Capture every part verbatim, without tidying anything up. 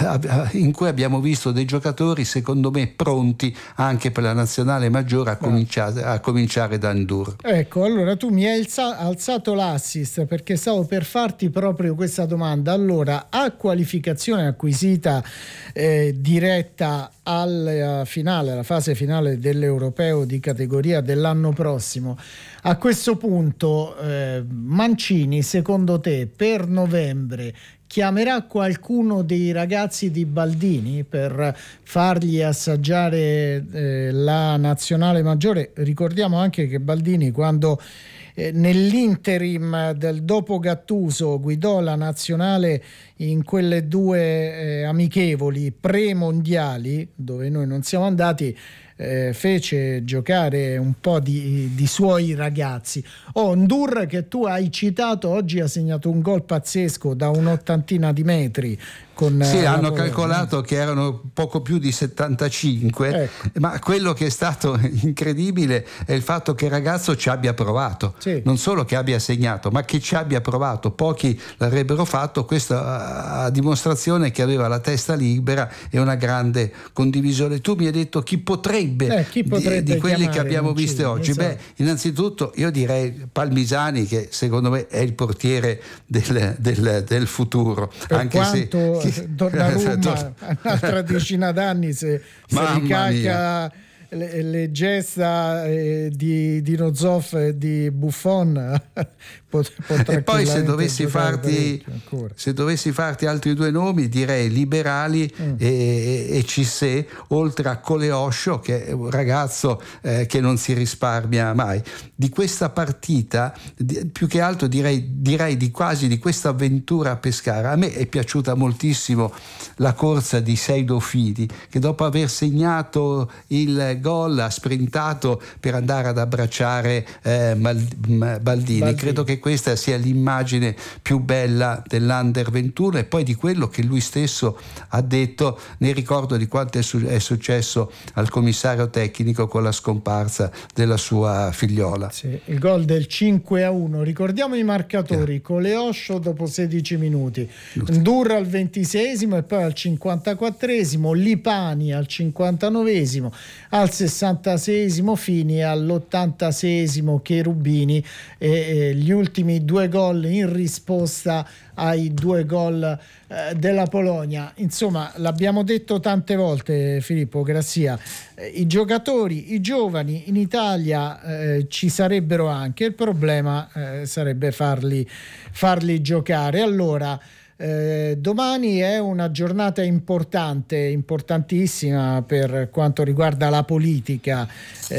in cui abbiamo visto dei giocatori secondo me pronti anche per la nazionale maggiore a cominciare, a cominciare da Ndour. Ecco, allora tu mi hai alzato l'assist perché stavo per farti proprio questa domanda. Allora, a qualificazione acquisita eh, diretta alla finale, alla fase finale dell'Europeo di categoria dell'anno prossimo, a questo punto eh, Mancini, secondo te, per novembre chiamerà qualcuno dei ragazzi di Baldini per fargli assaggiare eh, la nazionale maggiore? Ricordiamo anche che Baldini, quando eh, nell'interim del dopo Gattuso guidò la nazionale in quelle due eh, amichevoli pre-mondiali dove noi non siamo andati, eh, fece giocare un po' di, di suoi ragazzi. Oh, Ndour, che tu hai citato, oggi ha segnato un gol pazzesco da un'ottantina di metri. Con, sì, eh, hanno Polonia. calcolato che erano poco più di settantacinque, ecco. Ma quello che è stato incredibile è il fatto che il ragazzo ci abbia provato, sì. Non solo che abbia segnato, ma che ci abbia provato. Pochi l'avrebbero fatto, questa a dimostrazione che aveva la testa libera e una grande condivisione. Tu mi hai detto chi potrebbe, eh, chi potrebbe di, di quelli che abbiamo Mancini, visto oggi. esatto. Beh, innanzitutto io direi Palmisani, che secondo me è il portiere del, del, del futuro, per anche quanto se Donnarumma un'altra decina d'anni se, se ricalca le, le gesta eh, di Dino Zoff e di Buffon pot- e poi se dovessi farti se dovessi farti altri due nomi direi Liberali mm. e, e Cissé, oltre a Coleoscio, che è un ragazzo eh, che non si risparmia mai. Di questa partita di, più che altro direi, direi di quasi di questa avventura a Pescara, a me è piaciuta moltissimo la corsa di Seido Fidi, che dopo aver segnato il gol ha sprintato per andare ad abbracciare eh, Baldini. Baldini. Credo che questa sia l'immagine più bella dell'Under ventuno e poi di quello che lui stesso ha detto nel ricordo di quanto è, su- è successo al commissario tecnico con la scomparsa della sua figliola. Sì, il gol del cinque a uno. Ricordiamo i marcatori: yeah. Coleoscio dopo sedici minuti, Ndour al ventiseiesimo e poi al cinquantaquattresimo, Lipani al cinquantanovesimo, al sessantaseiesimo Fini, all'ottantaseiesimo Cherubini e, e gli ultimi due gol in risposta ai due gol eh, della Polonia. Insomma, l'abbiamo detto tante volte, Filippo Grassia, eh, i giocatori, i giovani in Italia eh, ci sarebbero anche, il problema eh, sarebbe farli, farli giocare. Allora, Eh, domani è una giornata importante, importantissima per quanto riguarda la politica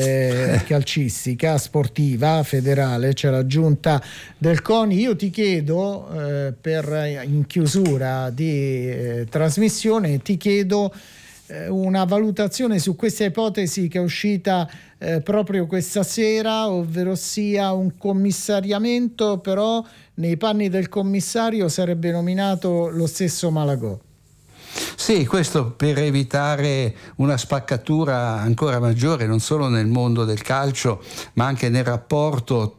eh, calcistica, sportiva, federale. C'è la giunta del CONI. Io ti chiedo, eh, per in chiusura di eh, trasmissione, ti chiedo eh, una valutazione su questa ipotesi che è uscita eh, proprio questa sera, ovvero sia un commissariamento, però nei panni del commissario sarebbe nominato lo stesso Malagò. Sì, questo per evitare una spaccatura ancora maggiore non solo nel mondo del calcio ma anche nel rapporto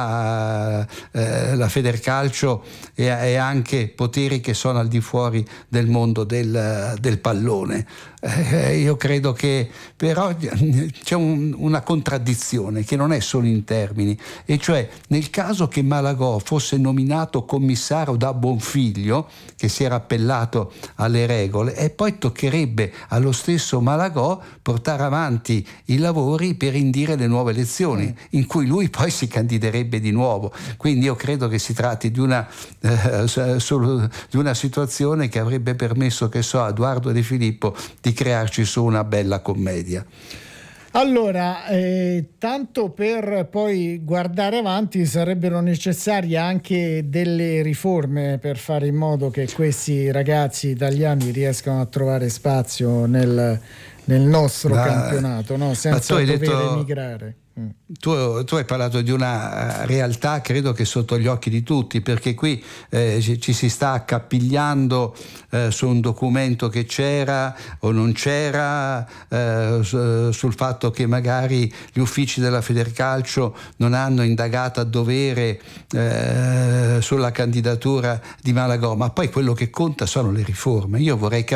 tra eh, la Federcalcio e, e anche poteri che sono al di fuori del mondo del, del pallone. Eh, io credo che però c'è un, una contraddizione che non è solo in termini, e cioè nel caso che Malagò fosse nominato commissario da Bonfiglio, che si era appellato alle regole, e poi toccherebbe allo stesso Malagò portare avanti i lavori per indire le nuove elezioni, in cui lui poi si candiderebbe di nuovo. Quindi io credo che si tratti di una, eh, solo, di una situazione che avrebbe permesso, che so, a Edoardo De Filippo di crearci su una bella commedia. Allora, eh, tanto per poi guardare avanti, sarebbero necessarie anche delle riforme per fare in modo che questi ragazzi italiani riescano a trovare spazio nel, nel nostro ma, campionato, no? Senza dover detto... emigrare. Tu, tu hai parlato di una realtà credo che sotto gli occhi di tutti, perché qui eh, ci, ci si sta accapigliando eh, su un documento che c'era o non c'era, eh, su, sul fatto che magari gli uffici della Federcalcio non hanno indagato a dovere eh, sulla candidatura di Malagò, ma poi quello che conta sono le riforme. Io vorrei